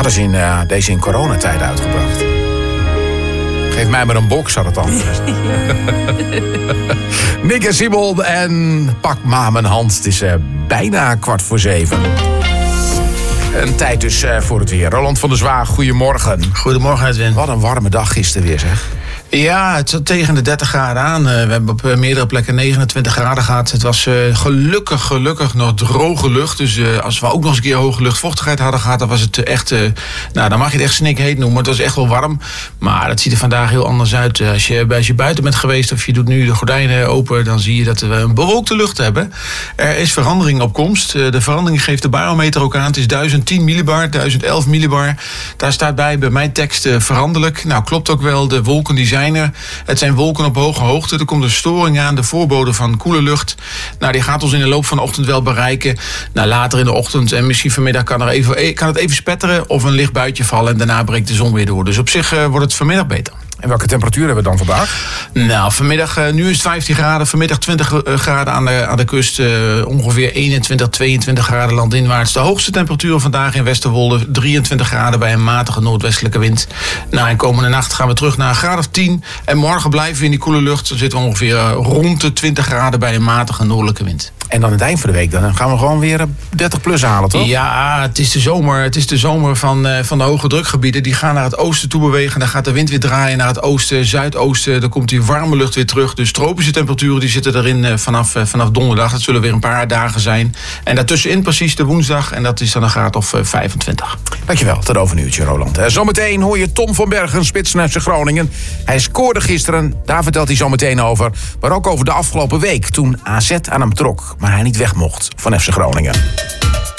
Hadden ze deze in coronatijd uitgebracht. Geef mij maar een box, had het dan. Nick en Simon en pak maar mijn hand. Het is bijna 6:15. Een tijd dus voor het weer. Roland van der Zwaag, goedemorgen. Goedemorgen, Edwin. Wat een warme dag gisteren weer, zeg. Ja, het zat tegen de 30 graden aan. We hebben op meerdere plekken 29 graden gehad. Het was gelukkig nog droge lucht. Dus als we ook nog eens een keer hoge luchtvochtigheid hadden gehad, dan was het echt... dan mag je het echt snikheet noemen. Het was echt wel warm. Maar het ziet er vandaag heel anders uit. Als je buiten bent geweest of je doet nu de gordijnen open, dan zie je dat we een bewolkte lucht hebben. Er is verandering op komst. De verandering geeft de barometer ook aan. Het is 1010 millibar, 1011 millibar. Daar staat bij mijn tekst veranderlijk. Nou, klopt ook wel. De wolken die zijn er. Het zijn wolken op hoge hoogte. Er komt een storing aan, de voorbode van koele lucht. Nou, die gaat ons in de loop van de ochtend wel bereiken. Nou, later in de ochtend en misschien vanmiddag kan het even spetteren of een licht buitje vallen en daarna breekt de zon weer door. Dus op zich wordt het vanmiddag beter. En welke temperatuur hebben we dan vandaag? Nou, vanmiddag, nu is het 15 graden. Vanmiddag 20 graden aan de kust. Ongeveer 21, 22 graden landinwaarts. De hoogste temperatuur vandaag in Westerwolde. 23 graden bij een matige noordwestelijke wind. Nou, en komende nacht gaan we terug naar een graad of 10. En morgen blijven we in die koele lucht. Dan zitten we ongeveer rond de 20 graden bij een matige noordelijke wind. En dan het eind van de week, dan gaan we gewoon weer 30 plus halen, toch? Ja, het is de zomer. Het is de zomer van de hoge drukgebieden. Die gaan naar het oosten toe bewegen. Dan gaat de wind weer draaien naar het oosten, zuidoosten. Dan komt die warme lucht weer terug. Dus tropische temperaturen die zitten erin vanaf donderdag. Dat zullen weer een paar dagen zijn. En daartussenin precies de woensdag. En dat is dan een graad of 25. Dankjewel, tot over een uurtje, Roland. Zometeen hoor je Tom van Bergen, spits naar FC Groningen. Hij scoorde gisteren, daar vertelt hij zo meteen over. Maar ook over de afgelopen week, toen AZ aan hem trok. Maar hij niet weg mocht van FC Groningen.